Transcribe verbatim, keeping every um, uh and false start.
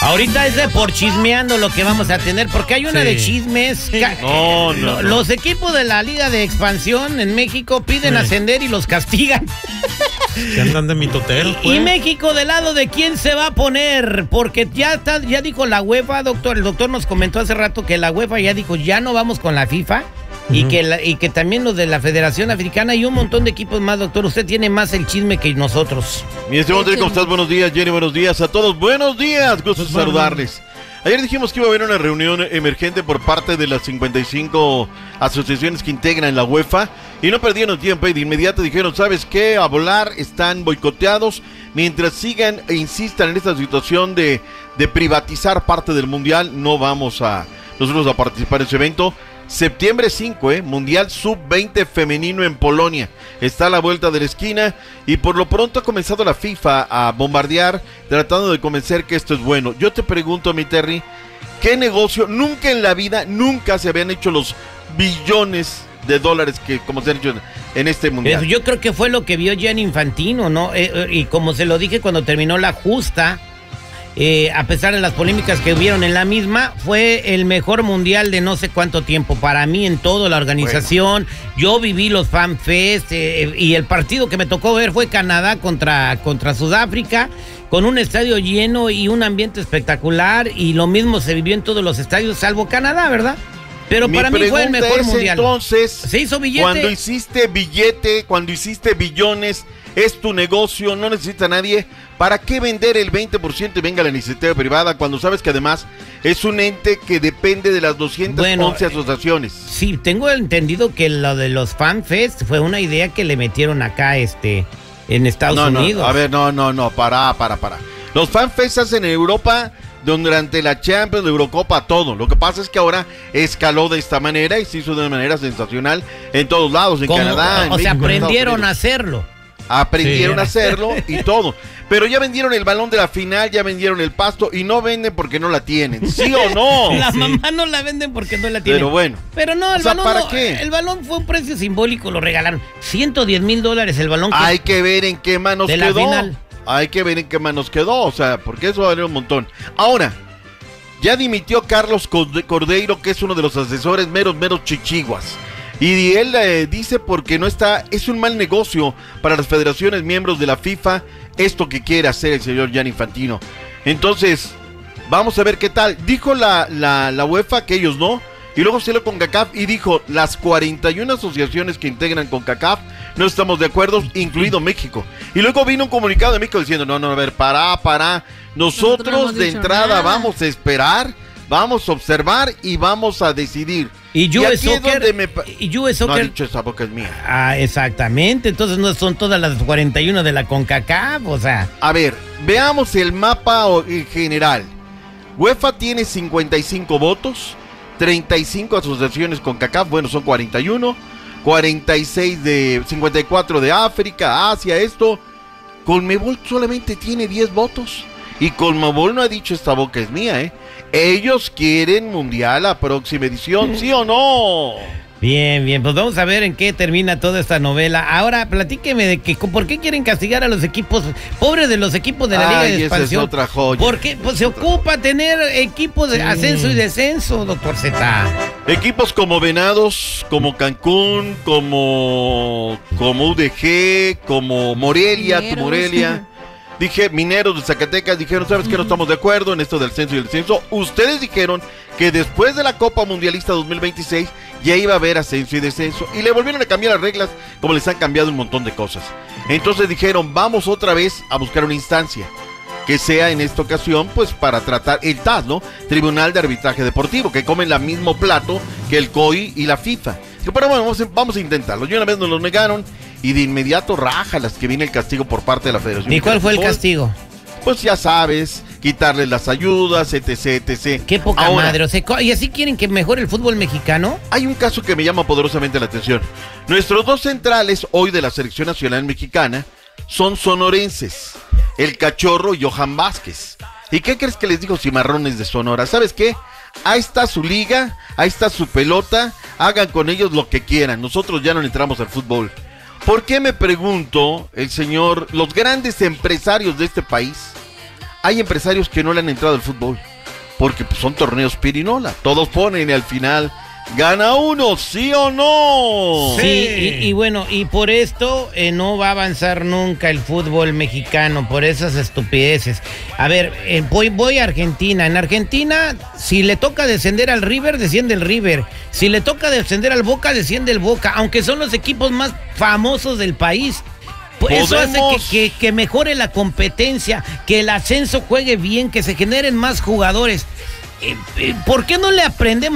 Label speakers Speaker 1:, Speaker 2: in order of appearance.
Speaker 1: Ahorita es de por chismeando lo que vamos a tener, porque hay una sí. de chismes.
Speaker 2: No, no, no.
Speaker 1: Los equipos de la Liga de Expansión en México piden sí. ascender y los castigan.
Speaker 2: ¿Qué andan de mitoteros, pues?
Speaker 1: Y México, ¿del lado de quién se va a poner? Porque ya está, ya dijo la UEFA, doctor. El doctor nos comentó hace rato que la UEFA ya dijo, ya no vamos con la FIFA. Uh-huh. Y que la, y que también los de la Federación Africana y un montón de equipos más, doctor. Usted tiene más el chisme que nosotros.
Speaker 2: Mi estimado Andrés, ¿cómo estás? Buenos días, Jenny, buenos días a todos. Buenos días, gusto de saludarles. Ayer dijimos que iba a haber una reunión emergente por parte de las cincuenta y cinco asociaciones que integran la UEFA y no perdieron tiempo y de inmediato dijeron, ¿sabes qué? A volar, están boicoteados mientras sigan e insistan en esta situación de, de privatizar parte del Mundial. No vamos a nosotros a participar en ese evento. Septiembre cinco, eh, Mundial sub veinte femenino en Polonia. Está a la vuelta de la esquina y por lo pronto ha comenzado la FIFA a bombardear tratando de convencer que esto es bueno. Yo te pregunto, mi Terry, ¿qué negocio? Nunca en la vida, nunca se habían hecho los billones de dólares que como se han hecho en este Mundial.
Speaker 1: Yo creo que fue lo que vio Gianni Infantino, ¿no? Eh, eh, y como se lo dije cuando terminó la justa, Eh, a pesar de las polémicas que hubieron en la misma, fue el mejor mundial de no sé cuánto tiempo para mí en toda la organización. Bueno. Yo viví los Fan Fest eh, y el partido que me tocó ver fue Canadá contra, contra Sudáfrica, con un estadio lleno y un ambiente espectacular, y lo mismo se vivió en todos los estadios salvo Canadá, ¿verdad? Pero
Speaker 2: Mi
Speaker 1: para mí fue el mejor
Speaker 2: es,
Speaker 1: mundial.
Speaker 2: Entonces,
Speaker 1: se hizo billete.
Speaker 2: Cuando hiciste billete, cuando hiciste billones, es tu negocio, no necesita nadie. ¿Para qué vender el veinte por ciento y venga la iniciativa privada cuando sabes que además es un ente que depende de las doscientas once bueno, asociaciones?
Speaker 1: Sí, tengo entendido que lo de los Fan Fest fue una idea que le metieron acá este en Estados
Speaker 2: no,
Speaker 1: Unidos.
Speaker 2: No, a ver, no, no, no, para, para, para. Los Fan Fest se hacen en Europa durante la Champions, la Eurocopa, todo. Lo que pasa es que ahora escaló de esta manera y se hizo de una manera sensacional en todos lados, en
Speaker 1: ¿Cómo?
Speaker 2: Canadá, en
Speaker 1: O sea,
Speaker 2: México,
Speaker 1: aprendieron a hacerlo.
Speaker 2: Aprendieron sí. a hacerlo y todo. Pero ya vendieron el balón de la final, ya vendieron el pasto y no venden porque no la tienen. ¿Sí o no?
Speaker 1: La
Speaker 2: sí.
Speaker 1: mamá no la venden porque no la tienen.
Speaker 2: Pero bueno.
Speaker 1: Pero no, el
Speaker 2: o sea,
Speaker 1: balón
Speaker 2: ¿para
Speaker 1: no,
Speaker 2: qué?
Speaker 1: El balón fue un precio simbólico, lo regalaron. ciento diez mil dólares el balón. Que
Speaker 2: Hay que ver en qué manos
Speaker 1: de
Speaker 2: quedó.
Speaker 1: La final.
Speaker 2: Hay que ver en qué manos quedó, o sea, porque eso vale un montón. Ahora, ya dimitió Carlos Cordeiro, que es uno de los asesores meros, meros chichiguas. Y él eh, dice porque no está, es un mal negocio para las federaciones miembros de la FIFA esto que quiere hacer el señor Gianni Infantino. Entonces, vamos a ver qué tal. Dijo la, la, la UEFA que ellos no, y luego salió con CONCACAF y dijo las cuarenta y una asociaciones que integran CONCACAF no estamos de acuerdo, incluido México. Y luego vino un comunicado de México diciendo, no, no, a ver, pará, pará. Nosotros, Nosotros no de entrada nada. vamos a esperar, vamos a observar y vamos a decidir.
Speaker 1: Y U S Soccer,
Speaker 2: me...
Speaker 1: y U S Soccer,
Speaker 2: no ha dicho esa boca es mía.
Speaker 1: Ah, exactamente, entonces no son todas las cuarenta y uno de la CONCACAF, o sea.
Speaker 2: A ver, veamos el mapa en general. UEFA tiene cincuenta y cinco votos, treinta y cinco asociaciones CONCACAF, bueno, son cuarenta y uno, cuarenta y seis de, cincuenta y cuatro de África, Asia, esto. Conmebol solamente tiene diez votos. Y Conmebol no ha dicho esta boca es mía, ¿eh? Ellos quieren mundial la próxima edición, ¿sí o no?
Speaker 1: Bien, bien, pues vamos a ver en qué termina toda esta novela. Ahora, platíqueme de que por qué quieren castigar a los equipos, pobres de los equipos de la Liga
Speaker 2: Ay,
Speaker 1: de Expansión.
Speaker 2: Esa es otra joya.
Speaker 1: Porque pues, se ocupa tener equipos de sí. ascenso y descenso, doctor Z.
Speaker 2: Equipos como Venados, como Cancún, como, como U D G, como Morelia, tu Morelia. Dije, Mineros de Zacatecas dijeron, ¿sabes qué? No estamos de acuerdo en esto del censo y el descenso. Ustedes dijeron que después de la Copa Mundialista dos mil veintiséis ya iba a haber ascenso y descenso. Y le volvieron a cambiar las reglas como les han cambiado un montón de cosas. Entonces dijeron, vamos otra vez a buscar una instancia que sea en esta ocasión, pues para tratar el T A S, ¿no? Tribunal de Arbitraje Deportivo, que comen el mismo plato que el C O I y la FIFA. Pero bueno, vamos a, vamos a intentarlo. Yo una vez nos lo negaron y de inmediato raja las que viene el castigo por parte de la Federación.
Speaker 1: ¿Y cuál fue el castigo?
Speaker 2: Pues ya sabes, quitarle las ayudas, etc, etcétera.
Speaker 1: Qué poca Ahora, madre, o sea, ¿y así quieren que mejore el fútbol mexicano?
Speaker 2: Hay un caso que me llama poderosamente la atención. Nuestros dos centrales hoy de la selección nacional mexicana son sonorenses, el Cachorro y Johan Vázquez. ¿Y qué crees que les dijo Cimarrones de Sonora? ¿Sabes qué? Ahí está su liga, ahí está su pelota, hagan con ellos lo que quieran, nosotros ya no entramos al fútbol. ¿Por qué, me pregunto, el señor, los grandes empresarios de este país hay empresarios que no le han entrado al fútbol, porque pues, son torneos pirinola, todos ponen y al final gana uno, ¿sí o no?
Speaker 1: Sí, y, y bueno, y por esto eh, no va a avanzar nunca el fútbol mexicano, por esas estupideces. A ver, eh, voy, voy a Argentina. En Argentina, si le toca descender al River, desciende el River. Si le toca descender al Boca, desciende el Boca, aunque son los equipos más famosos del país. Pues eso hace que, que, que mejore la competencia, que el ascenso juegue bien, que se generen más jugadores. Eh, eh, ¿Por qué no le aprendemos?